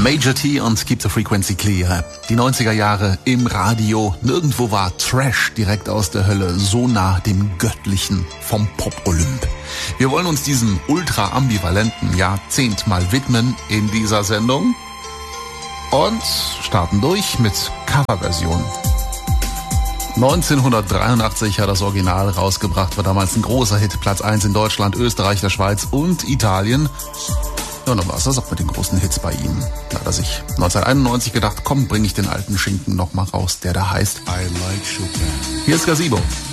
Major T und Keep the Frequency Clear. Die 90er Jahre im Radio. Nirgendwo war Trash direkt aus der Hölle so nah dem Göttlichen vom Pop-Olymp. Wir wollen uns diesem ultra-ambivalenten Jahrzehnt mal widmen in dieser Sendung und starten durch mit Coverversion. 1983 hat das Original rausgebracht, war damals ein großer Hit, Platz 1 in Deutschland, Österreich, der Schweiz und Italien. Ja, und dann war es das auch mit den großen Hits bei ihm. Da hat er sich 1991 gedacht, komm, bring ich den alten Schinken noch mal raus, der da heißt I Like Chopin. Hier ist Gazebo.